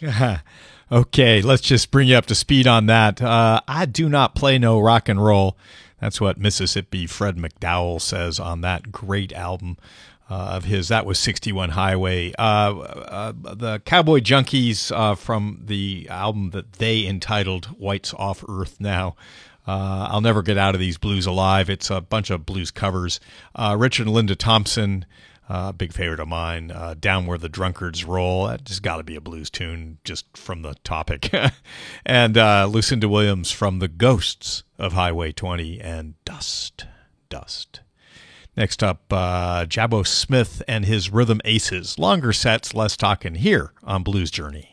Okay, let's just bring you up to speed on that. I do not play no rock and roll. That's what Mississippi Fred McDowell says on that great album of his. That was 61 Highway. The Cowboy Junkies from the album that they entitled White's Off Earth Now. I'll never get out of these blues alive. It's a bunch of blues covers. Richard and Linda Thompson, big favorite of mine. Down Where the Drunkards Roll. That just got to be a blues tune just from the topic. And Lucinda Williams from The Ghosts of Highway 20 and Dust. Next up, Jabo Smith and his Rhythm Aces. Longer sets, less talking here on Blues Journey.